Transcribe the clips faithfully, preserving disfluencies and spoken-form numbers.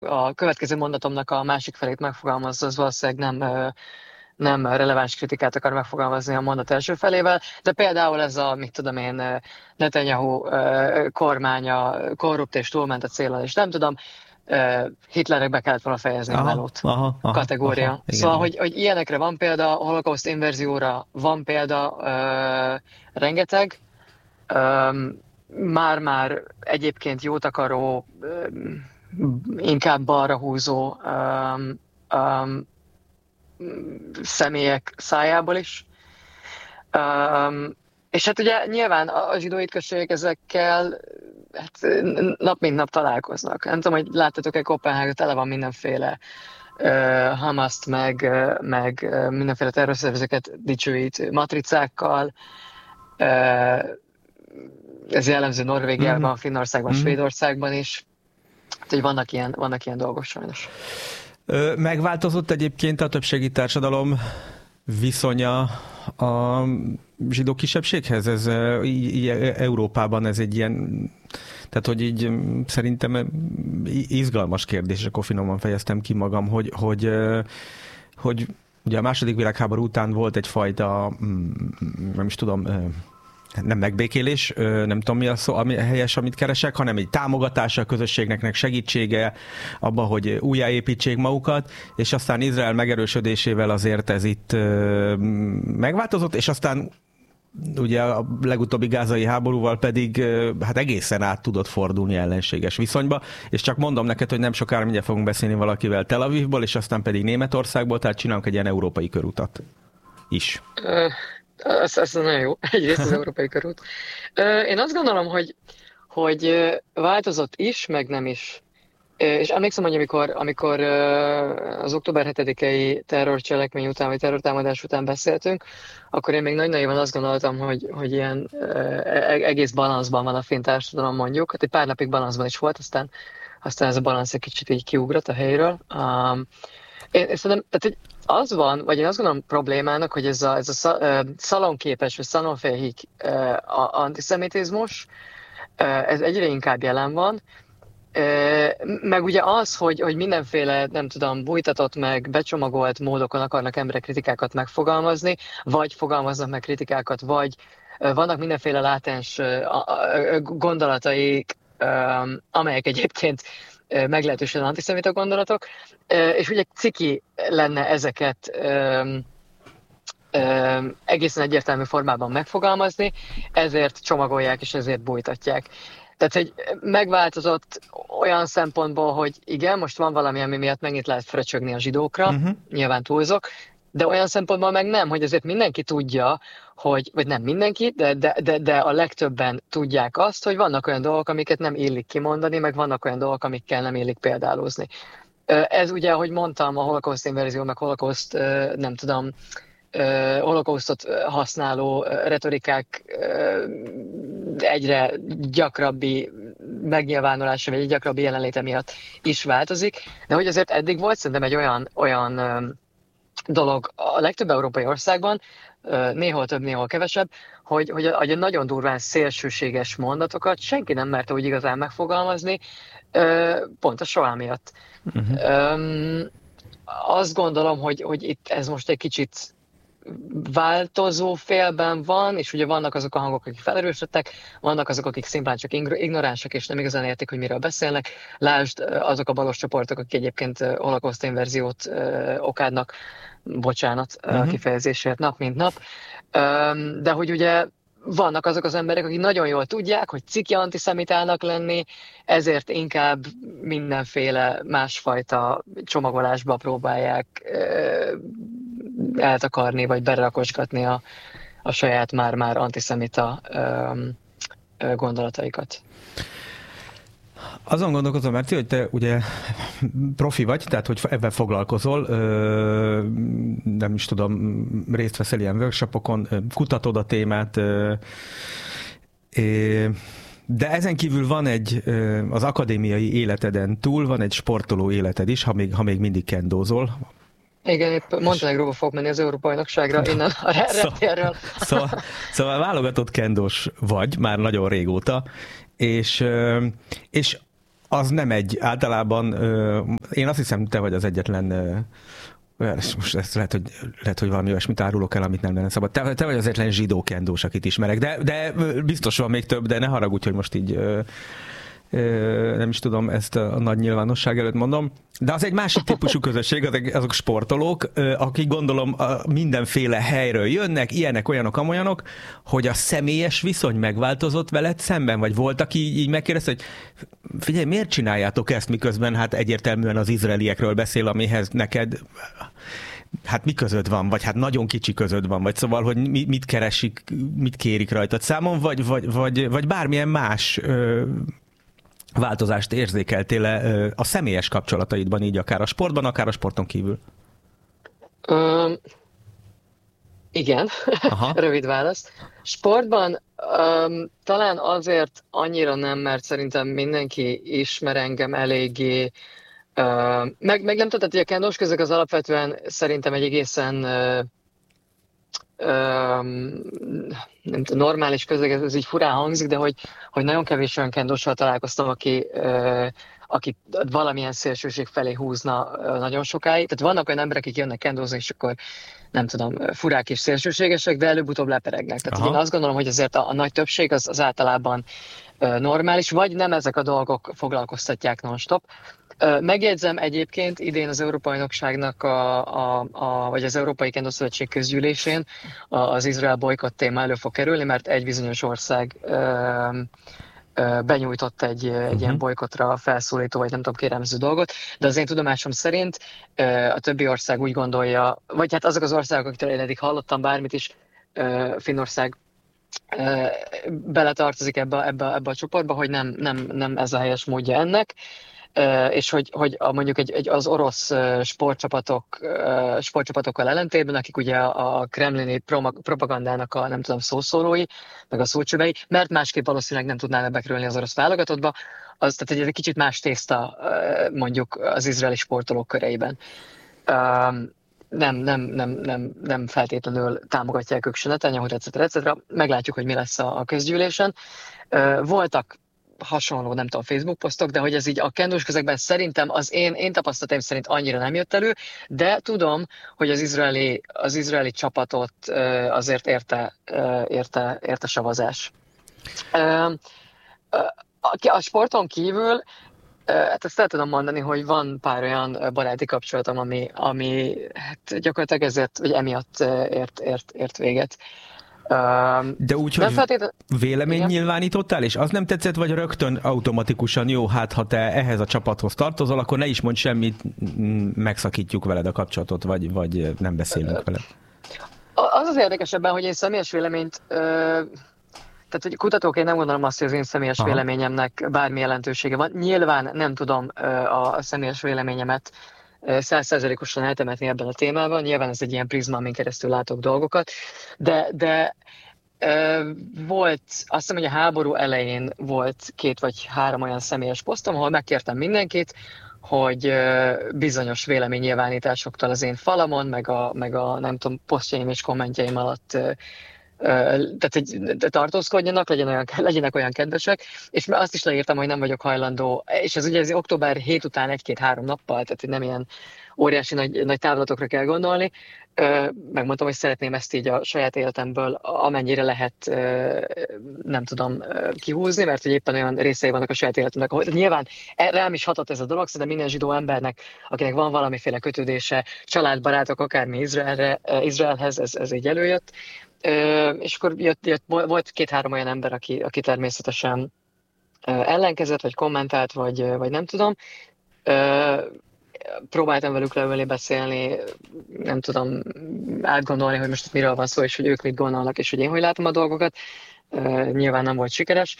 a következő mondatomnak a másik felét megfogalmazza, az valószínűleg nem, nem releváns kritikát akar megfogalmazni a mondat első felével, de például ez a, mit tudom én, Netanyahu kormánya korrupt és túlment a céllal, és nem tudom, Hitlernek be kellett volna fejezni aha, a melót aha, aha, kategória. Aha, igen, szóval, igen. Hogy, hogy ilyenekre van példa, a holokauszt inverzióra van példa uh, rengeteg, um, már-már egyébként jót akaró, um, inkább balra húzó um, um, személyek szájából is. Um, és hát ugye nyilván a zsidó hitközségek ezekkel hát, nap mint nap találkoznak. Nem tudom, hogy láttatok-e, Kopenhága tele van mindenféle uh, Hamaszt, meg, uh, meg uh, mindenféle terrorszervezeteket dicsőít matricákkal. Uh, ez jellemző Norvégiában, mm-hmm. Finnországban, mm-hmm. Svédországban is. Hát, hogy vannak ilyen, vannak ilyen dolgok sajnos. Megváltozott egyébként a többségi társadalom viszonya a zsidó kisebbséghez? Ez így, így Európában ez egy ilyen, tehát hogy így szerintem izgalmas kérdés, és akkor finoman fejeztem ki magam, hogy, hogy, hogy ugye a második világháború után volt egyfajta, nem is tudom, nem megbékélés, nem tudom mi a szó, ami helyes, amit keresek, hanem egy támogatása a közösségnek, segítsége abban, hogy újjáépítsék magukat, és aztán Izrael megerősödésével azért ez itt megváltozott, és aztán ugye a legutóbbi gázai háborúval pedig hát egészen át tudott fordulni ellenséges viszonyba, és csak mondom neked, hogy nem sokára mindjárt fogunk beszélni valakivel Tel Avivból, és aztán pedig Németországból, tehát csinálunk egy ilyen európai körutat is. Ez, ez nagyon jó. Egyrészt az európai körút. Én azt gondolom, hogy, hogy változott is, meg nem is. És emlékszem, hogy amikor, amikor az október hetedikei terrorcselekmény után, vagy terrortámadás után beszéltünk, akkor én még nagy naivan azt gondoltam, hogy, hogy ilyen egész balanszban van a finn társadalom, mondjuk. Hát egy pár napig balanszban is volt, aztán, aztán ez a balansz egy kicsit így kiugrott a helyről. Um, én, én szerintem, tehát, hogy az van, vagy én azt gondolom problémának, hogy ez a, ez a szalonképes, vagy szalonféhik antiszemitizmus, ez egyre inkább jelen van, meg ugye az, hogy, hogy mindenféle, nem tudom, bújtatott meg, becsomagolt módokon akarnak emberek kritikákat megfogalmazni, vagy fogalmaznak meg kritikákat, vagy vannak mindenféle látens gondolataik, amelyek egyébként meglehetősen antiszemita gondolatok, és ugye ciki lenne ezeket egészen egyértelmű formában megfogalmazni, ezért csomagolják és ezért bújtatják. Tehát, hogy megváltozott olyan szempontból, hogy igen, most van valami, ami miatt megint lehet fröcsögni a zsidókra, uh-huh. nyilván túlzok, de olyan szempontból meg nem, hogy azért mindenki tudja, hogy, vagy nem mindenki, de, de, de, de a legtöbben tudják azt, hogy vannak olyan dolgok, amiket nem illik kimondani, meg vannak olyan dolgok, amikkel nem illik példálózni. Ez ugye, ahogy mondtam, a holokauszt inverzió, meg holokauszt, nem tudom, holokausztot használó retorikák egyre gyakrabbi megnyilvánulása, vagy egy gyakrabbi jelenléte miatt is változik, de hogy azért eddig volt szerintem egy olyan, olyan dolog a legtöbb európai országban, néhol több, néhol kevesebb, hogy, hogy, a, hogy a nagyon durván szélsőséges mondatokat senki nem merte úgy igazán megfogalmazni, pont a soha miatt. Uh-huh. Azt gondolom, hogy, hogy itt ez most egy kicsit változó félben van, és ugye vannak azok a hangok, akik felerősödtek, vannak azok, akik szimplán csak ignoránsak, és nem igazán értik, hogy miről beszélnek. Lásd azok a balos csoportok, akik egyébként holokauszt inverziót okádnak, bocsánat uh-huh. kifejezésért nap mint nap. De hogy ugye vannak azok az emberek, akik nagyon jól tudják, hogy ciki antiszemitának lenni, ezért inkább mindenféle másfajta csomagolásba próbálják eltakarni, vagy berakosgatni a, a saját már-már antiszemita gondolataikat. Azon gondolkozom, Márti, hogy te ugye profi vagy, tehát hogy ebben foglalkozol, nem is tudom, részt veszel ilyen workshopokon, kutatod a témát, de ezen kívül van egy, az akadémiai életeden túl van egy sportoló életed is, ha még, ha még mindig kendózol. Igen, épp Montenegróba fogok menni az Európa-bajnokságra innen a reptérről. Szóval, szóval válogatott kendós vagy, már nagyon régóta, és, és az nem egy, általában én azt hiszem, te vagy az egyetlen, most ezt lehet, hogy, lehet, hogy valami olyasmit árulok el, amit nem lenne szabad. Te, te vagy az egyetlen zsidó kendós, akit ismerek, de, de biztos van még több, de ne haragudj, hogy most így nem is tudom, ezt a nagy nyilvánosság előtt mondom, de az egy másik típusú közösség, azok, azok sportolók, akik gondolom mindenféle helyről jönnek, ilyenek, olyanok, amolyanok, hogy a személyes viszony megváltozott veled szemben, vagy volt, aki így megkérdezte, hogy figyelj, miért csináljátok ezt, miközben hát egyértelműen az izraeliekről beszél, amihez neked hát mi közöd van, vagy hát nagyon kicsi közöd van, vagy szóval, hogy mit keresik, mit kérik rajtad számon, vagy, vagy, vagy, vagy bármilyen más változást érzékeltél-e a személyes kapcsolataidban, így akár a sportban, akár a sporton kívül? Um, igen, rövid válasz. Sportban um, talán azért annyira nem, mert szerintem mindenki ismer engem eléggé, uh, meg, meg nem tudom, hogy a kendós közök az alapvetően szerintem egy egészen uh, nem tudom, normális közeg, ez így furán hangzik, de hogy, hogy nagyon kevés olyan kendóssal találkoztam, aki, aki valamilyen szélsőség felé húzna nagyon sokáig. Tehát vannak olyan emberek, akik jönnek kendózni, és akkor nem tudom, furák és szélsőségesek, de előbb-utóbb leperegnek. Tehát én azt gondolom, hogy azért a, a nagy többség az, az általában normális, vagy nem ezek a dolgok foglalkoztatják non-stop. Megjegyzem egyébként idén az Európai Bajnokságnak, a, a, a, vagy az Európai Kendo Szövetség közgyűlésén az Izrael bolykott téma elő fog kerülni, mert egy bizonyos ország ö, ö, benyújtott egy, egy uh-huh. ilyen bolykottra felszólító, vagy nem tudom, kérelmező dolgot, de az én tudomásom szerint ö, a többi ország úgy gondolja, vagy hát azok az országok, akiktől én eddig hallottam bármit is, ö, Finnország ö, beletartozik ebbe, ebbe, ebbe a csoportba, hogy nem, nem, nem ez a helyes módja ennek. Uh, és hogy, hogy a, mondjuk egy, egy, az orosz uh, sportcsapatok, uh, sportcsapatokkal ellentétben, akik ugye a, a kremlini propagandának a nem tudom szószólói, meg a szócsövei, mert másképp valószínűleg nem tudnának bekerülni az orosz válogatottba, az tehát egy kicsit más tészta uh, mondjuk az izraeli sportolók köreiben. Uh, nem, nem, nem, nem, nem feltétlenül támogatják ők se Netanyahut, et cetera, et cetera. Meglátjuk, hogy mi lesz a, a közgyűlésen. Uh, voltak hasonló, nem tudom, Facebook posztok, de hogy ez így a kendós közegben szerintem az én, én tapasztalataim szerint annyira nem jött elő, de tudom, hogy az izraeli, az izraeli csapatot azért érte, érte, érte savazás. A sporton kívül, hát ezt el tudom mondani, hogy van pár olyan baráti kapcsolatom, ami, ami hát gyakorlatilag ezért, vagy emiatt ért, ért, ért véget. De úgy, hogy feltétlen... vélemény nyilvánítottál, és az nem tetszett, vagy rögtön automatikusan jó, hát ha te ehhez a csapathoz tartozol, akkor ne is mondj semmit, megszakítjuk veled a kapcsolatot, vagy, vagy nem beszélünk veled. Az az érdekesebben, hogy én személyes véleményt, tehát hogy kutatóként nem gondolom azt, hogy az én személyes Aha. véleményemnek bármi jelentősége van. Nyilván nem tudom a személyes véleményemet száz százalékosan eltemetni ebben a témában. Nyilván ez egy ilyen prizma, amin keresztül látok dolgokat, de, de e, volt, azt hiszem, hogy a háború elején volt két vagy három olyan személyes posztom, ahol megkértem mindenkit, hogy e, bizonyos véleménynyilvánításoktól az én falamon, meg a, meg a nem tudom, posztjaim és kommentjeim alatt e, tehát hogy tartózkodjanak, legyenek olyan, legyenek olyan kedvesek, és azt is leírtam, hogy nem vagyok hajlandó, és ez ugye ez október hetedike után egy-két-három nappal, tehát hogy nem ilyen óriási nagy, nagy távlatokra kell gondolni. Megmondtam, hogy szeretném ezt így a saját életemből amennyire lehet, nem tudom, kihúzni, mert hogy éppen olyan részei vannak a saját életemnek, ahol nyilván rám is hatott ez a dolog, szerintem minden zsidó embernek, akinek van valamiféle kötődése, családbarátok, akármi Izraelre, Izraelhez, ez, ez így előjött. Uh, és akkor jött, jött, volt két-három olyan ember, aki, aki természetesen uh, ellenkezett, vagy kommentált, vagy, vagy nem tudom. Uh, próbáltam velük leülni, beszélni, nem tudom, átgondolni, hogy most miről van szó, és hogy ők mit gondolnak, és hogy én hogy látom a dolgokat. Uh, nyilván nem volt sikeres.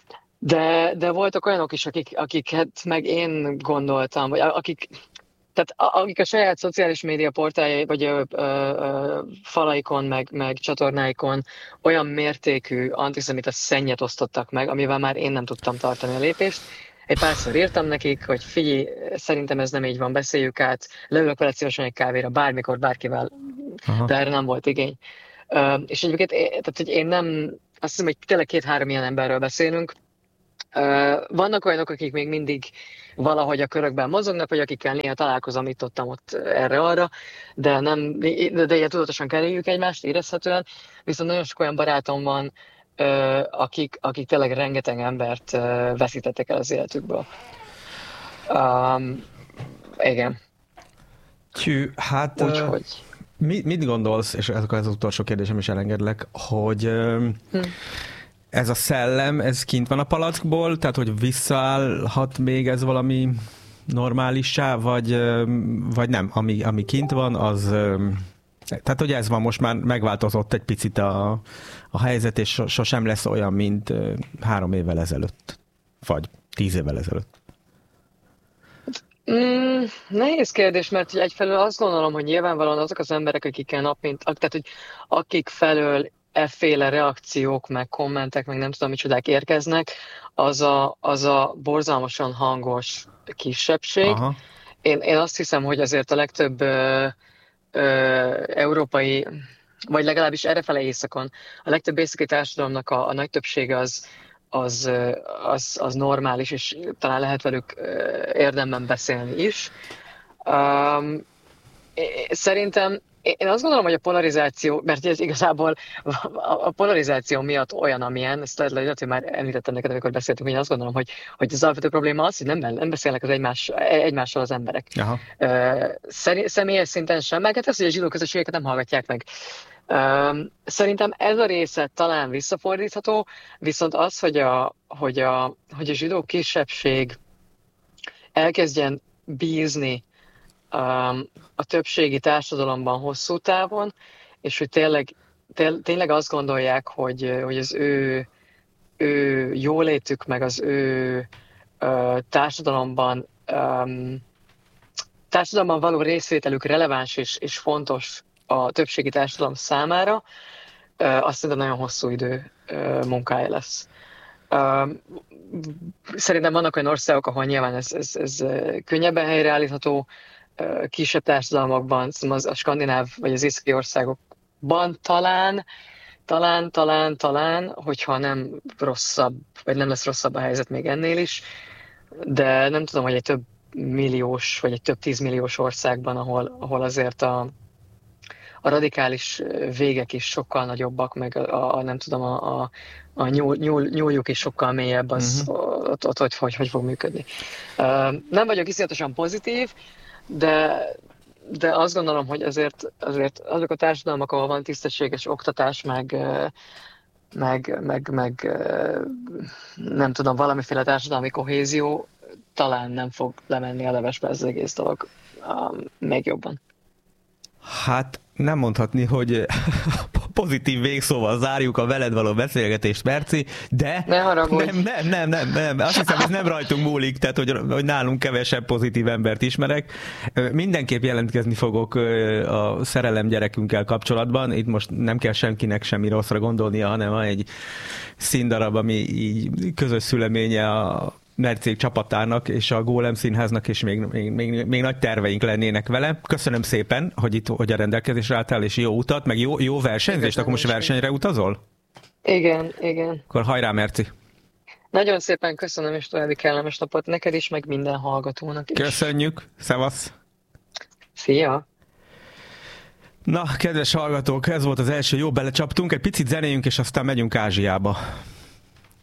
De, de voltak olyanok is, akik, akiket meg én gondoltam, vagy akik... Tehát akik a saját szociális média portáljai, vagy ö, ö, ö, falaikon, meg, meg csatornáikon olyan mértékű antiszemita szennyet osztottak meg, amivel már én nem tudtam tartani a lépést. Egy párszor írtam nekik, hogy figyelj, szerintem ez nem így van, beszéljük át, leülök veled szívesen egy kávéra, bármikor, bárkivel, Aha. de erre nem volt igény. Ö, és egyébként, tehát, hogy én nem, azt hiszem, hogy tényleg két-három ilyen emberről beszélünk, Vannak olyanok, akik még mindig valahogy a körökben mozognak, vagy akikkel néha találkozom itt-ottam ott erre-arra, de nem, de ilyen tudatosan kerüljük egymást érezhetően, viszont nagyon sok olyan barátom van, akik, akik tényleg rengeteg embert veszítettek el az életükből. Um, igen. Tű, hát... Úgyhogy... Mit, mit gondolsz, és ez az utolsó kérdésem is elengedlek, hogy hm. ez a szellem, ez kint van a palackból, tehát hogy visszaállhat még ez valami normálissá, vagy, vagy nem, ami, ami kint van, az... Tehát, hogy ez van, most már megváltozott egy picit a, a helyzet, és sosem lesz olyan, mint három évvel ezelőtt, vagy tíz évvel ezelőtt. Mm, nehéz kérdés, mert egyfelől azt gondolom, hogy nyilvánvalóan azok az emberek, akikkel nap mint, tehát hogy akik felől efféle reakciók, meg kommentek, meg nem tudom micsodák érkeznek, az a, az a borzalmasan hangos kisebbség. Én, én azt hiszem, hogy azért a legtöbb ö, ö, európai, vagy legalábbis errefele északon, a legtöbb északi társadalomnak a, a nagy többsége az Az, az, az normális, és talán lehet velük érdemben beszélni is. Um, szerintem én azt gondolom, hogy a polarizáció, mert ez igazából a polarizáció miatt olyan, amilyen, ezt lehet, hogy már említettem neked, amikor beszéltünk, hogy én azt gondolom, hogy, hogy az alapvető probléma az, hogy nem, nem beszélnek az egymás, egymással az emberek. Aha. Személyes szinten sem, meg hát ez, hogy a zsidó közösségeket nem hallgatják meg. Szerintem ez a része talán visszafordítható, viszont az, hogy a, hogy a, hogy a zsidó kisebbség elkezdjen bízni um, a többségi társadalomban hosszú távon, és hogy tényleg, tényleg azt gondolják, hogy, hogy az ő, ő jólétük, meg az ő uh, társadalomban, um, társadalomban való részvételük releváns és, és fontos a többségi társadalom számára, azt szerintem nagyon hosszú idő munkája lesz. Szerintem vannak olyan országok, ahol nyilván ez, ez, ez könnyebben helyreállítható, kisebb társadalmakban, az a skandináv vagy az északi országokban talán, talán, talán, talán, hogyha nem rosszabb, vagy nem lesz rosszabb a helyzet még ennél is, de nem tudom, hogy egy több milliós, vagy egy több tízmilliós országban, ahol, ahol azért a a radikális végek is sokkal nagyobbak, meg a, a nem tudom, a, a, a nyúl, nyúl, nyúljuk is sokkal mélyebb, az uh-huh. ott, ott hogy, hogy, hogy fog működni. Uh, nem vagyok iszonyatosan pozitív, de, de azt gondolom, hogy azért, azért azok a társadalmak, ahol van tisztességes oktatás, meg, meg, meg, meg nem tudom, valamiféle társadalmi kohézió, talán nem fog lemenni a levesbe ez az egész dolog um, még jobban. Hát nem mondhatni, hogy pozitív végszóval zárjuk a veled való beszélgetést, Merci, de ne haragudj. Nem, nem, nem, nem, nem. Azt hiszem, ez nem rajtunk múlik, tehát hogy, hogy nálunk kevesebb pozitív embert ismerek. Mindenképp jelentkezni fogok a szerelem gyerekünkkel kapcsolatban. Itt most nem kell senkinek semmi rosszra gondolnia, hanem van egy színdarab, ami így közös szüleménye a Merciék csapatának és a Gólem Színháznak, és még, még, még, még nagy terveink lennének vele. Köszönöm szépen, hogy itt hogy a rendelkezésre álltál, és jó utat, meg jó, jó versenyzést. Akkor most versenyre utazol? Igen, igen. Akkor hajrá, Merci! Nagyon szépen köszönöm, és további kellemes napot neked is, meg minden hallgatónak is. Köszönjük! Szevasz! Szia! Na, kedves hallgatók, ez volt az első, jó belecsaptunk, egy picit zenéjünk, és aztán megyünk Ázsiába.